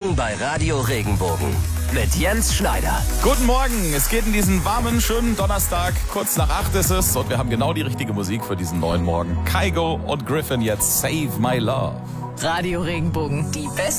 Morgen bei Radio Regenbogen mit Jens Schneider. Guten Morgen, es geht in diesen warmen, schönen Donnerstag. Kurz nach 8 ist es und wir haben genau die richtige Musik für diesen neuen Morgen. Kygo und Griffin jetzt Save My Love. Radio Regenbogen, die beste